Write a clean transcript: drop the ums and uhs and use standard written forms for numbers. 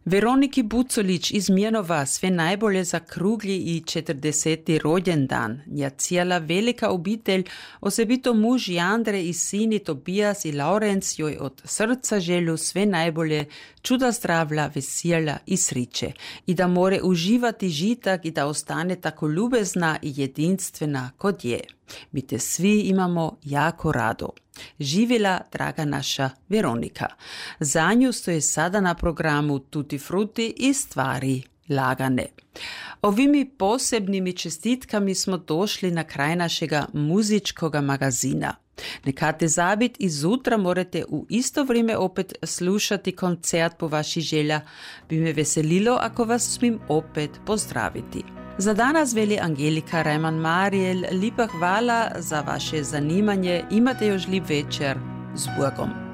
Weroniki Bucolić iz Mijenova sve najbolje za krugli i 40. rođendan. Nja cijela velika obitelj, osobito muž Jandre i sini Tobias i Laurenc joj od srca želju sve najbolje, čuda zdravlja, veselja i sriće. I da more uživati žitak i da ostane tako ljubezna i jedinstvena kod je. Mi te svi imamo jako rado. Živjela, draga naša Veronika. Za nju stoje sada na programu Tutti Frutti i stvari lagane. Ovimi posebnimi čestitkami smo došli na kraj našega muzičkoga magazina. Nekate zabit i zutra morate u isto vrijeme opet slušati koncert po vaši želja. Bi me veselilo ako vas smim opet pozdraviti. Za danas veli Angelika Reimann-Mariel, lipa hvala za vaše zanimanje, imate još lep večer, z Bogom.